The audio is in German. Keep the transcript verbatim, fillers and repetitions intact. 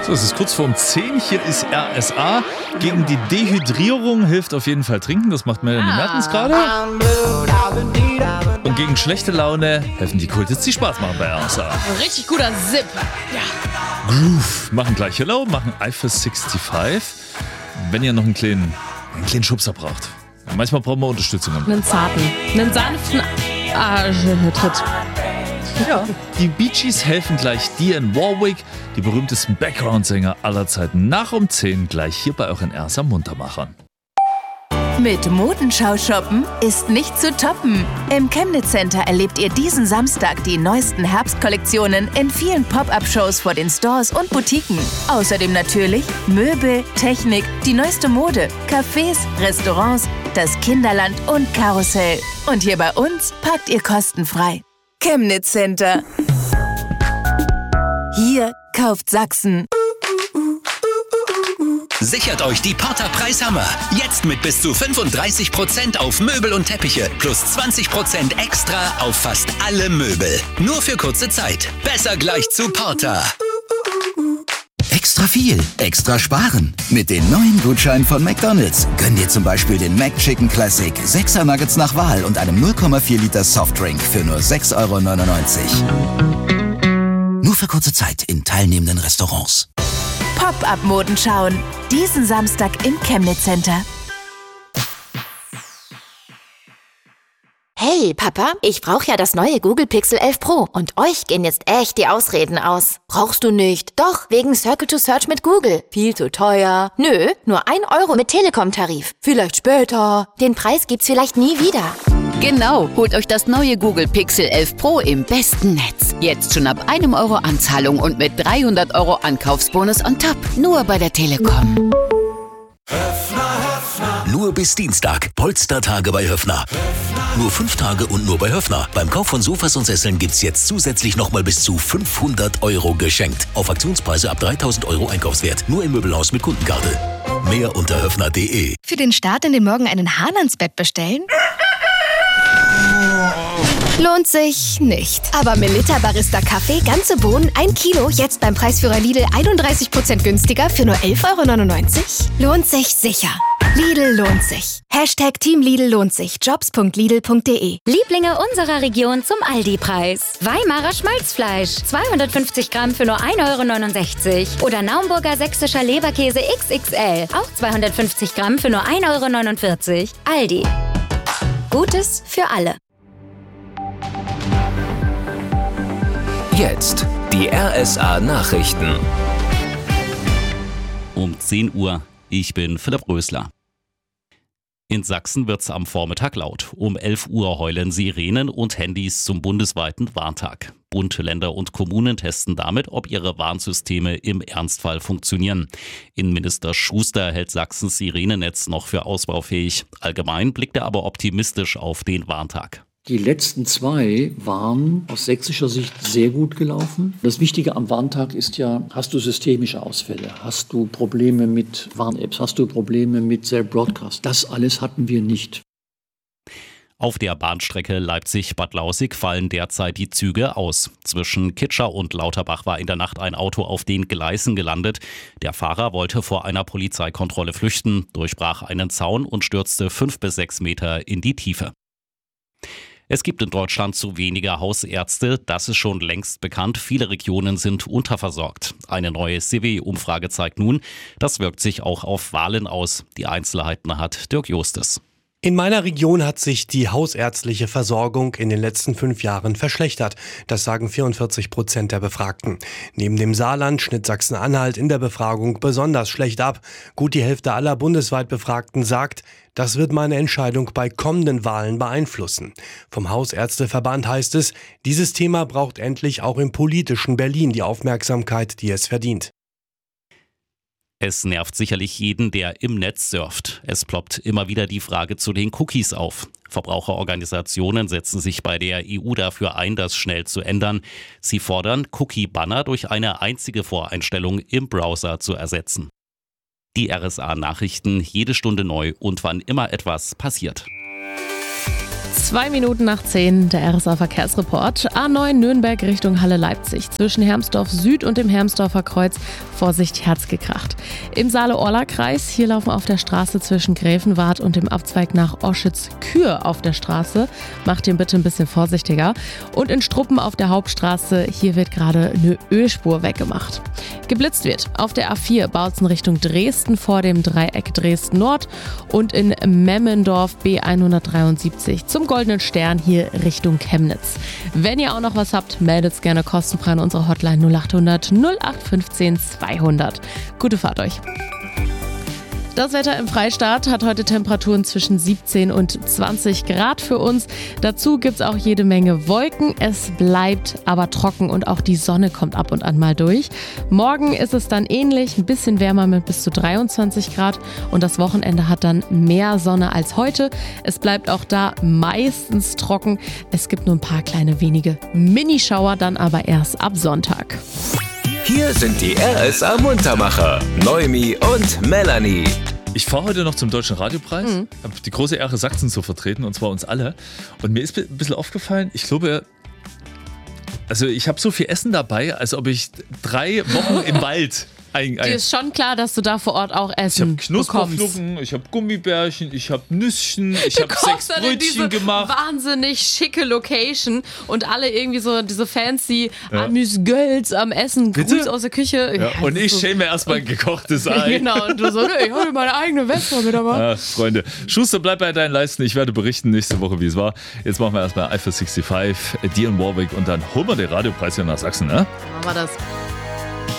So, es ist kurz vorm zehn. Hier ist R S A. Gegen die Dehydrierung hilft auf jeden Fall Trinken. Das macht Melanie ah. Mertens gerade. Und gegen schlechte Laune helfen die Kultis, die Spaß machen bei R S A. Ein richtig guter Zip. Ja. Groove. Machen gleich Hello, machen I F S fünfundsechzig. Wenn ihr noch einen kleinen, einen kleinen Schubser braucht. Manchmal brauchen wir Unterstützung. Einen zarten. Einen sanften Arsch-Tritt. Ja. Die Bee Gees helfen gleich Dionne Warwick, die berühmtesten Background-Sänger aller Zeiten, nach um zehn gleich hier bei euren R S A Muntermachern. Mit Modenschau shoppen ist nicht zu toppen. Im Chemnitz Center erlebt ihr diesen Samstag die neuesten Herbstkollektionen in vielen Pop-Up-Shows vor den Stores und Boutiquen. Außerdem natürlich Möbel, Technik, die neueste Mode, Cafés, Restaurants, das Kinderland und Karussell. Und hier bei uns parkt ihr kostenfrei. Chemnitz Center. Hier kauft Sachsen. Sichert euch die Porter-Preishammer. Jetzt mit bis zu fünfunddreißig Prozent auf Möbel und Teppiche plus zwanzig Prozent extra auf fast alle Möbel. Nur für kurze Zeit. Besser gleich zu Porter. Extra viel, extra sparen. Mit den neuen Gutscheinen von McDonald's gönn dir zum Beispiel den McChicken Classic, sechser Nuggets nach Wahl und einem null Komma vier Liter Softdrink für nur sechs Euro neunundneunzig. Nur für kurze Zeit in teilnehmenden Restaurants. Pop-Up-Moden schauen. Diesen Samstag im Chemnitz Center. Hey Papa, ich brauche ja das neue Google Pixel elf Pro und euch gehen jetzt echt die Ausreden aus. Brauchst du nicht? Doch, wegen Circle to Search mit Google. Viel zu teuer. Nö, nur ein Euro mit Telekom-Tarif. Vielleicht später. Den Preis gibt's vielleicht nie wieder. Genau, holt euch das neue Google Pixel elf Pro im besten Netz. Jetzt schon ab einem Euro Anzahlung und mit dreihundert Euro Ankaufsbonus on top. Nur bei der Telekom. Nur bis Dienstag. Polstertage bei Höffner. Nur fünf Tage und nur bei Höffner. Beim Kauf von Sofas und Sesseln gibt's jetzt zusätzlich nochmal bis zu fünfhundert Euro geschenkt. Auf Aktionspreise ab dreitausend Euro Einkaufswert. Nur im Möbelhaus mit Kundenkarte. Mehr unter höffner punkt de. Für den Start in den Morgen einen Hahn ans Bett bestellen? Lohnt sich nicht. Aber Melitta Barista Kaffee, ganze Bohnen, ein Kilo, jetzt beim Preisführer Lidl einunddreißig Prozent günstiger für nur elf Euro neunundneunzig? Lohnt sich sicher. Lidl lohnt sich. Hashtag Team Lidl lohnt sich. Jobs punkt lidl punkt de. Lieblinge unserer Region zum Aldi-Preis. Weimarer Schmalzfleisch. zweihundertfünfzig Gramm für nur ein Euro neunundsechzig. Oder Naumburger sächsischer Leberkäse X X L. Auch zweihundertfünfzig Gramm für nur ein Euro neunundvierzig. Aldi. Gutes für alle. Jetzt die R S A Nachrichten. Um zehn Uhr. Ich bin Philipp Rösler. In Sachsen wird's am Vormittag laut. Um elf Uhr heulen Sirenen und Handys zum bundesweiten Warntag. Bund, Länder und Kommunen testen damit, ob ihre Warnsysteme im Ernstfall funktionieren. Innenminister Schuster hält Sachsens Sirenennetz noch für ausbaufähig. Allgemein blickt er aber optimistisch auf den Warntag. Die letzten zwei waren aus sächsischer Sicht sehr gut gelaufen. Das Wichtige am Warntag ist ja, hast du systemische Ausfälle? Hast du Probleme mit Warn-Apps? Hast du Probleme mit Cell Broadcast? Das alles hatten wir nicht. Auf der Bahnstrecke Leipzig-Bad Lausick fallen derzeit die Züge aus. Zwischen Kitscher und Lauterbach war in der Nacht ein Auto auf den Gleisen gelandet. Der Fahrer wollte vor einer Polizeikontrolle flüchten, durchbrach einen Zaun und stürzte fünf bis sechs Meter in die Tiefe. Es gibt in Deutschland zu wenige Hausärzte, das ist schon längst bekannt. Viele Regionen sind unterversorgt. Eine neue C W-Umfrage zeigt nun, das wirkt sich auch auf Wahlen aus. Die Einzelheiten hat Dirk Justes. In meiner Region hat sich die hausärztliche Versorgung in den letzten fünf Jahren verschlechtert. Das sagen vierundvierzig Prozent der Befragten. Neben dem Saarland schnitt Sachsen-Anhalt in der Befragung besonders schlecht ab. Gut die Hälfte aller bundesweit Befragten sagt, das wird meine Entscheidung bei kommenden Wahlen beeinflussen. Vom Hausärzteverband heißt es, dieses Thema braucht endlich auch im politischen Berlin die Aufmerksamkeit, die es verdient. Es nervt sicherlich jeden, der im Netz surft. Es ploppt immer wieder die Frage zu den Cookies auf. Verbraucherorganisationen setzen sich bei der E U dafür ein, das schnell zu ändern. Sie fordern, Cookie-Banner durch eine einzige Voreinstellung im Browser zu ersetzen. Die R S A-Nachrichten jede Stunde neu und wann immer etwas passiert. Zwei Minuten nach zehn, der R S A-Verkehrsreport. A neun Nürnberg Richtung Halle Leipzig. Zwischen Hermsdorf Süd und dem Hermsdorfer Kreuz. Vorsicht, Herz gekracht. Im Saale-Orla-Kreis, hier laufen auf der Straße zwischen Gräfenwart und dem Abzweig nach Oschitz-Kür auf der Straße. Macht ihn bitte ein bisschen vorsichtiger. Und in Struppen auf der Hauptstraße, hier wird gerade eine Ölspur weggemacht. Geblitzt wird auf der A vier Bautzen Richtung Dresden vor dem Dreieck Dresden Nord und in Memmendorf B hundertdreiundsiebzig zum Goldenen Stern hier Richtung Chemnitz. Wenn ihr auch noch was habt, meldet gerne kostenfrei an unsere Hotline null acht hundert null acht fünfzehn zweihundert. Gute Fahrt euch! Das Wetter im Freistaat hat heute Temperaturen zwischen siebzehn und zwanzig Grad für uns. Dazu gibt es auch jede Menge Wolken. Es bleibt aber trocken und auch die Sonne kommt ab und an mal durch. Morgen ist es dann ähnlich, ein bisschen wärmer mit bis zu dreiundzwanzig Grad und das Wochenende hat dann mehr Sonne als heute. Es bleibt auch da meistens trocken. Es gibt nur ein paar kleine wenige Minischauer, dann aber erst ab Sonntag. Hier sind die R S A-Muntermacher, Noemi und Melanie. Ich fahre heute noch zum Deutschen Radiopreis. Mhm. Habe die große Ehre, Sachsen zu vertreten, und zwar uns alle. Und mir ist ein bisschen aufgefallen, ich glaube, also ich habe so viel Essen dabei, als ob ich drei Wochen im Wald... Ein, ein Dir ist schon klar, dass du da vor Ort auch Essen Ich habe Knusperflocken, ich habe Gummibärchen, ich habe Nüsschen, ich habe sechs Brötchen gemacht. Wahnsinnig schicke Location und alle irgendwie so diese fancy ja. Amüsgölz am Essen, Gruß aus der Küche. Ja, und ich schäme mir erstmal ein gekochtes Ei. Genau, und du so, ne, ich habe meine eigene Vespa mit dabei. Ja, Freunde, Schuster, bleib bei deinen Leisten. Ich werde berichten nächste Woche, wie es war. Jetzt machen wir erstmal Eiffel fünfundsechzig, Dionne Warwick und dann holen wir den Radiopreis hier nach Sachsen, ne? Machen wir das.